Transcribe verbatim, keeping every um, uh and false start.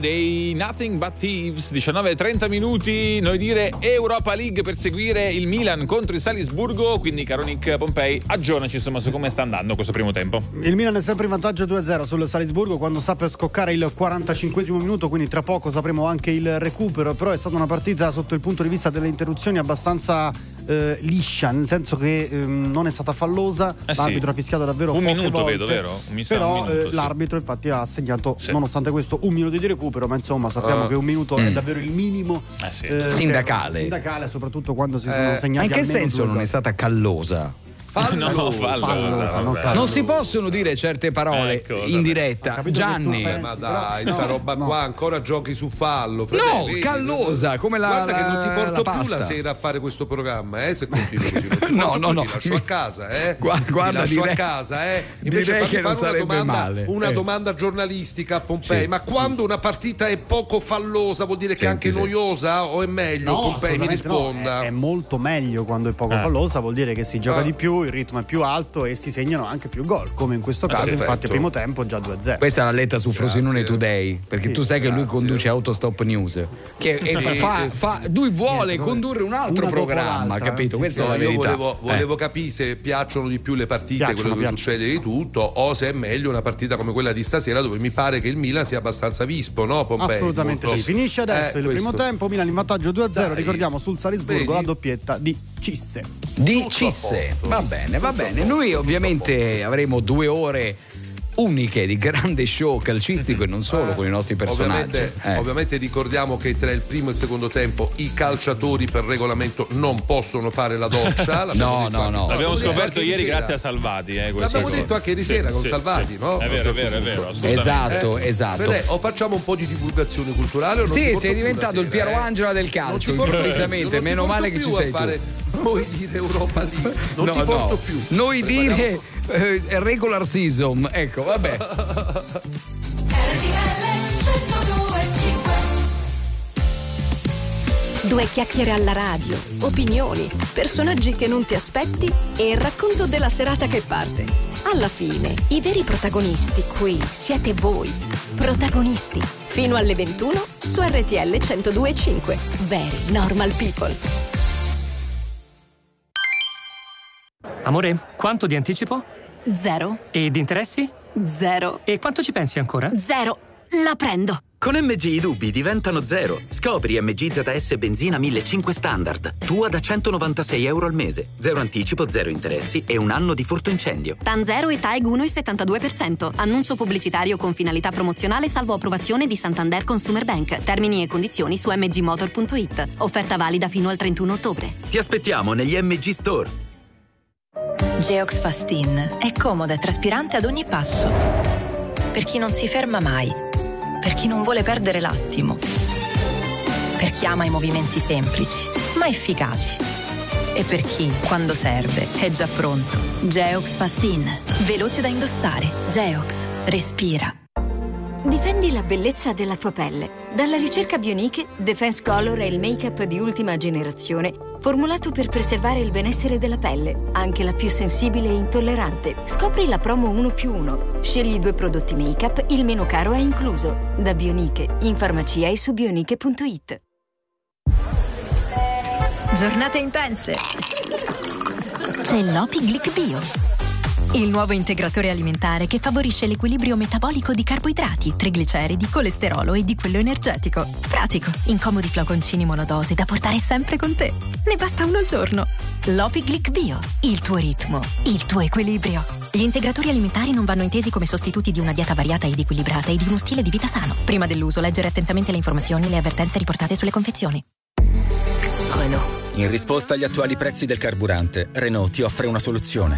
dei Nothing But Thieves, diciannove e trenta minuti. Noi dire Europa League per seguire il Milan contro il Salisburgo. Quindi caro Nick Pompei, aggiornaci insomma su come sta andando questo primo tempo. Il Milan è sempre in vantaggio due a zero sul Salisburgo quando sta per scoccare il quarantacinquesimo minuto, quindi tra poco sapremo anche il recupero. Però è stata una partita sotto il punto di vista delle interruzioni abbastanza eh, liscia, nel senso che eh, non è stata fallosa, eh l'arbitro sì. ha fischiato davvero un poche minuto volte, vedo, vero? Mi sa però un minuto, eh, sì. l'arbitro infatti ha assegnato sì. nonostante questo un minuto di recupero, ma insomma sappiamo uh. che un minuto mm. è davvero il minimo eh sì. eh, sindacale sindacale soprattutto quando si Eh, sono segnati. Ma in che almeno senso due non gol. è stata callosa? No, no, fallo, fallosa, non callosa. Non si possono dire certe parole Ecco, in diretta. Ho capito Gianni. che tu Eh, pensi, ma però- dai, no, sta roba no. qua ancora giochi su fallo. No, fratello, vedi? callosa, come la Guarda che la- non ti porto la più pasta. la sera a fare questo programma, eh, se continui così. Non ti No, porto no, più, no. Ti lascio Mi- a casa, eh. Guarda, guarda, ti lascio direi- a casa, eh. Invece direi fammi che non fare una sarebbe domanda, male. una Eh. domanda giornalistica a Pompei. Sì. Ma quando una partita è poco fallosa vuol dire che è Senti, anche sì. noiosa o è meglio? No, Pompei mi assolutamente no. risponda. È, è molto meglio quando è poco Eh. fallosa, vuol dire che si gioca Ah. di più, il ritmo è più alto e si segnano anche più gol, come in questo caso. Perfetto. Infatti, primo tempo già due a zero. Questa l'ha letta su Frosinone Grazie. Today, perché Sì, tu sai che lui grazie. conduce Autostop News, che e Sì. fa, fa- lui vuole Niente, condurre un altro una dopo programma, l'altra, capito? sì, Questa No, è la io verità. volevo, volevo capire se piacciono di più le partite, Piacciono, quello che piacciono. succede di tutto, o se è meglio una partita come quella di stasera, dove mi pare che il Milan sia abbastanza vispo, no Pompei? Assolutamente Molto- sì. Finisce adesso Eh, il questo. primo tempo, Milan in vantaggio due a zero. Dai. Ricordiamo sul Salisburgo Vedi? la doppietta di Cisse. Di Tutto a Cisse, posto. va Sì, bene, va tutto a bene. posto, Noi tutto a ovviamente avremo due ore uniche di grande show calcistico e non solo Eh, con i nostri personaggi. Ovviamente, Eh. ovviamente ricordiamo che tra il primo e il secondo tempo i calciatori per regolamento non possono fare la doccia. L'abbiamo No, detto no, anche- no. L'abbiamo l'abbiamo detto scoperto anche ieri sera. grazie a Salvati, eh, questa L'abbiamo cosa. detto anche ieri Sì, sera con sì, Salvati, sì. no? È vero, è vero, è vero, assolutamente. Esatto, Eh, esatto. Fede, o facciamo un po' di divulgazione culturale o non ti Sì, porto sei più diventato la il sera, Piero eh? Angela del Non ti calcio, porto- improvvisamente. non ti Meno porto male che più ci a sei fare tu. Noi dire Europa League, non No, ti porto no. più. Noi Prepariamo- dire eh, regular season, ecco, vabbè. Due chiacchiere alla radio, opinioni, personaggi che non ti aspetti e il racconto della serata che parte. Alla fine, i veri protagonisti qui siete voi. Protagonisti. Fino alle ventuno su R T L centodue e cinque. Very Normal People. Amore, quanto di anticipo? Zero. E di interessi? Zero. E quanto ci pensi ancora? Zero. La prendo. Con M G i dubbi diventano zero. Scopri M G Z S benzina millecinquecento standard. Tua da centonovantasei euro al mese. Zero anticipo, zero interessi e un anno di furto incendio. TAN zero e TAEG uno virgola settantadue per cento. Annuncio pubblicitario con finalità promozionale salvo approvazione di Santander Consumer Bank. Termini e condizioni su m g motor punto i t. Offerta valida fino al trentuno ottobre. Ti aspettiamo negli M G Store. Geox Fastin è comoda e traspirante ad ogni passo. Per chi non si ferma mai. Per chi non vuole perdere l'attimo. Per chi ama i movimenti semplici, ma efficaci. E per chi, quando serve, è già pronto. Geox Fastin. Veloce da indossare. Geox. Respira. Difendi la bellezza della tua pelle. Dalla ricerca Bioniche, Defense Color è il make-up di ultima generazione, formulato per preservare il benessere della pelle, anche la più sensibile e intollerante. Scopri la promo uno più uno. Scegli due prodotti make-up, il meno caro è incluso. Da Bioniche, in farmacia e su bioniche punto i t. Giornate intense. C'è l'Opi Glic Bio. Il nuovo integratore alimentare che favorisce l'equilibrio metabolico di carboidrati, trigliceridi, colesterolo e di quello energetico. Pratico, in comodi flaconcini monodose da portare sempre con te. Ne basta uno al giorno. L'Opi Glic Bio. Il tuo ritmo, il tuo equilibrio. Gli integratori alimentari non vanno intesi come sostituti di una dieta variata ed equilibrata e di uno stile di vita sano. Prima dell'uso, leggere attentamente le informazioni e le avvertenze riportate sulle confezioni. Renault. In risposta agli attuali prezzi del carburante, Renault ti offre una soluzione.